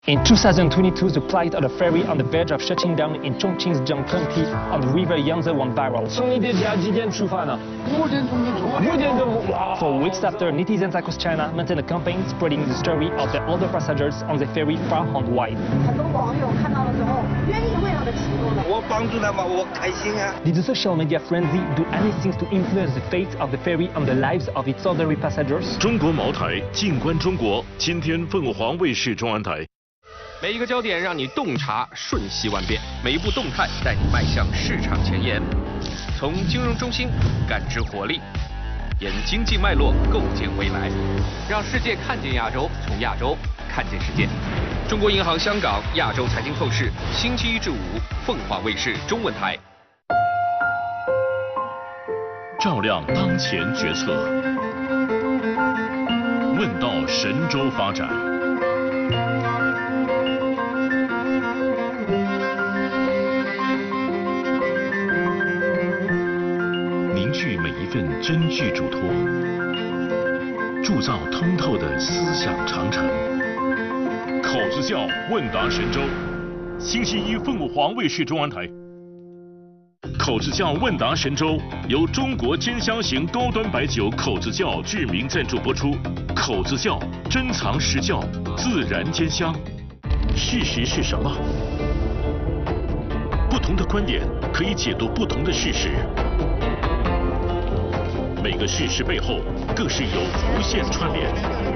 In 2022, the plight of the ferry on the verge of shutting down in Chongqing's Jiang County on the river Yangtze went viral. 兄弟家几点出发呢？5点钟就出发。5点钟，哇 For weeks after, netizens across China maintained a campaign spreading the story of the older passengers on the ferry far and wide. 很多网友看到了之后，愿意为他的启动的。 我帮助他们，我开心啊。 Did the social media frenzy do anything to influence the fate of the ferry and the lives of its ordinary passengers? 中国茅台，静观中国。今天凤凰卫视中安台。 每一个焦点让你洞察瞬息万变，每一步动态带你迈向市场前沿。从金融中心感知活力，沿经济脉络构建未来，让世界看见亚洲，从亚洲看见世界。中国银行香港亚洲财经透视，星期一至五，凤凰卫视中文台。 照亮当前决策，问道神州发展。 凝聚每一份真挚嘱托，铸造通透的思想长城。口子窖问答神州，星期一凤凰卫视中安台。口子窖问答神州由中国尖香型高端白酒口子窖致名赞助播出。口子窖珍藏实窖，自然尖香。事实是什么？不同的观点可以解读不同的事实。 每个事实背后，更是有无限串联。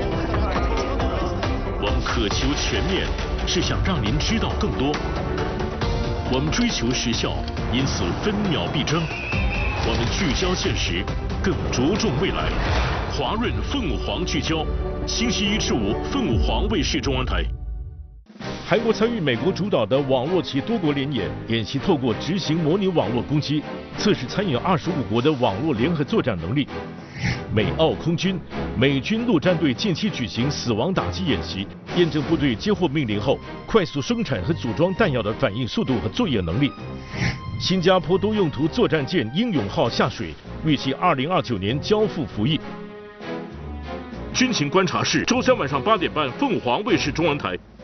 我们渴求全面，是想让您知道更多。我们追求实效，因此分秒必争。我们聚焦现实，更着重未来。华润凤凰聚焦，星期一至五，凤凰卫视中安台。 韩国参与美国主导的网络及多国联演，演习透过执行模拟网络攻击，测试参与25国的网络联合作战能力。美澳空军、美军陆战队近期举行死亡打击演习，验证部队接获命令后快速生产和组装弹药的反应速度和作业能力。新加坡多用途作战舰英勇号下水，预计2029年交付服役。 军情观察室，周三晚上8点半，凤凰卫视中文台。